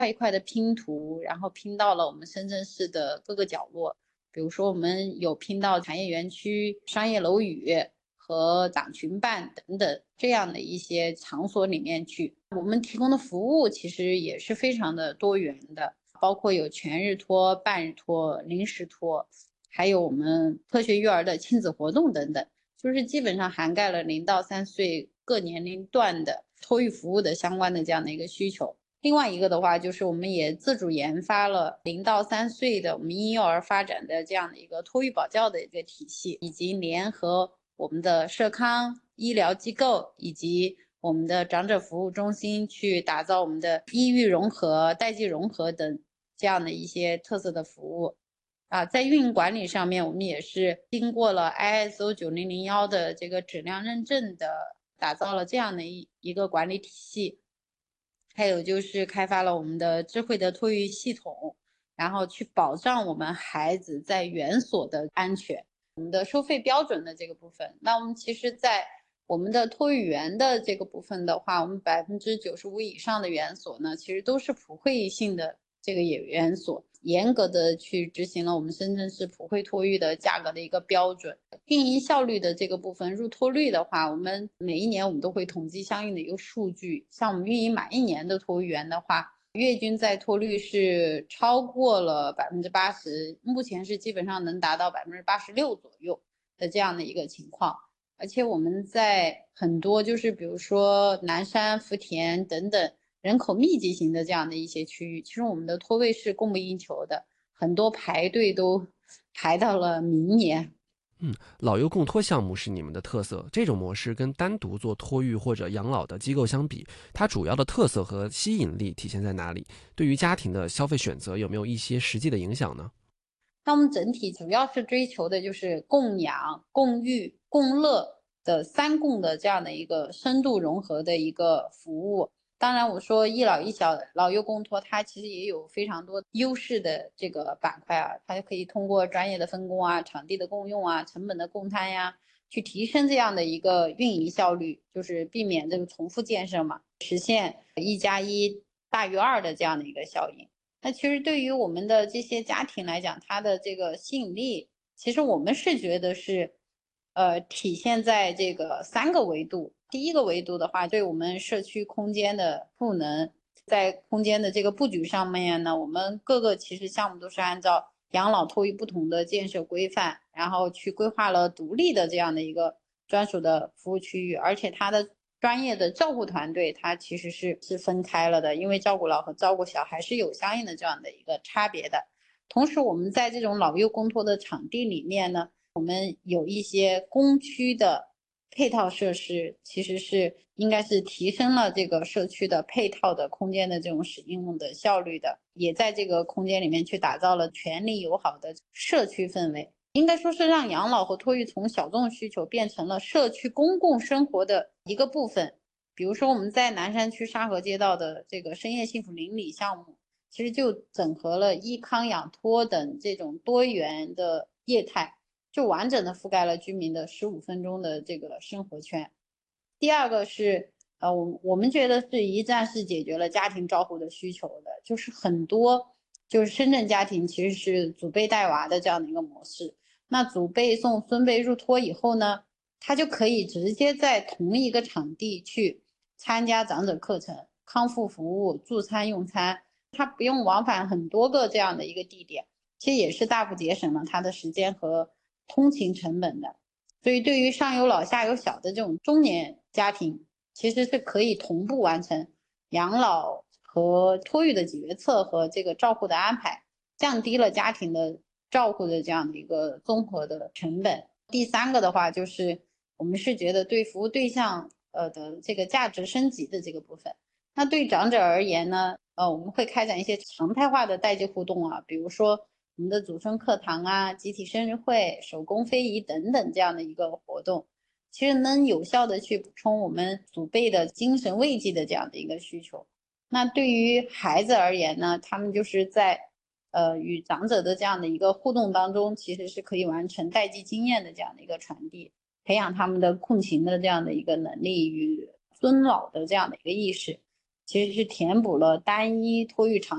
块一块的拼图，然后拼到了我们深圳市的各个角落。比如说我们有拼到产业园区、商业楼宇和长群办等等这样的一些场所里面去。我们提供的服务其实也是非常的多元的，包括有全日托、半日托、临时托，还有我们科学育儿的亲子活动等等，就是基本上涵盖了0到3岁各年龄段的托育服务的相关的这样的一个需求。另外一个的话，就是我们也自主研发了0到3岁的我们婴幼儿发展的这样的一个托育保教的一个体系，以及联合我们的社康医疗机构以及我们的长者服务中心去打造我们的医育融合、代际融合等这样的一些特色的服务。在运营管理上面，我们也是经过了 ISO 9001的这个质量认证的，打造了这样的一个管理体系。还有就是开发了我们的智慧的托育系统，然后去保障我们孩子在园所的安全。我们的收费标准的这个部分，那我们其实在我们的托育园的这个部分的话，我们95%以上的园所呢，其实都是普惠性的这个园所，严格的去执行了我们深圳市普惠托育的价格的一个标准。运营效率的这个部分，入托率的话，我们每一年我们都会统计相应的一个数据。像我们运营满1年的托育园的话，月均在托率是超过了80%，目前是基本上能达到86%左右的这样的一个情况。而且我们在很多就是比如说南山、福田等等人口密集型的这样的一些区域，其实我们的托位是供不应求的，很多排队都排到了明年。 老幼共托项目是你们的特色，这种模式跟单独做托育或者养老的机构相比，它主要的特色和吸引力体现在哪里？对于家庭的消费选择有没有一些实际的影响呢？ 那我们整体主要是追求的就是共养、共育、共乐的3共的这样的一个深度融合的一个服务。当然我说一老一小老幼共托，它其实也有非常多优势的这个板块啊，它可以通过专业的分工啊、场地的共用啊、成本的共摊呀，去提升这样的一个运营效率，就是避免这个重复建设嘛，实现1+1大于2的这样的一个效应。那其实对于我们的这些家庭来讲，它的这个吸引力，其实我们是觉得是，体现在这个3个维度。第一个维度的话，对我们社区空间的赋能，在空间的这个布局上面呢，我们各个其实项目都是按照养老托育不同的建设规范，然后去规划了独立的这样的一个专属的服务区域，而且它的专业的照顾团队，它其实是分开了的，因为照顾老和照顾小还是有相应的这样的一个差别的。同时，我们在这种老幼共托的场地里面呢，我们有一些公区的配套设施，其实是应该是提升了这个社区的配套的空间的这种使用的效率的，也在这个空间里面去打造了全龄友好的社区氛围。应该说是让养老和托育从小众需求变成了社区公共生活的一个部分。比如说我们在南山区沙河街道的这个深夜幸福邻里项目，其实就整合了医康养托等这种多元的业态，就完整的覆盖了居民的15分钟的这个生活圈。第二个是我们觉得是一站式解决了家庭照护的需求的，就是很多就是深圳家庭其实是祖辈带娃的这样的一个模式。那祖辈送孙辈入托以后呢，他就可以直接在同一个场地去参加长者课程、康复服务、助餐用餐，他不用往返很多个这样的一个地点，其实也是大幅节省了他的时间和通勤成本的。所以对于上有老下有小的这种中年家庭，其实是可以同步完成养老和托育的决策和这个照护的安排，降低了家庭的照顾的这样的一个综合的成本。第3个的话，就是我们是觉得对服务对象的这个价值升级的这个部分。那对长者而言呢，我们会开展一些常态化的代际互动啊，比如说我们的祖孙课堂啊、集体生日会、手工非遗等等这样的一个活动，其实能有效的去补充我们祖辈的精神慰藉的这样的一个需求。那对于孩子而言呢，他们就是在与长者的这样的一个互动当中，其实是可以完成代际经验的这样的一个传递，培养他们的共情的这样的一个能力与尊老的这样的一个意识。 其实是填补了单一托育场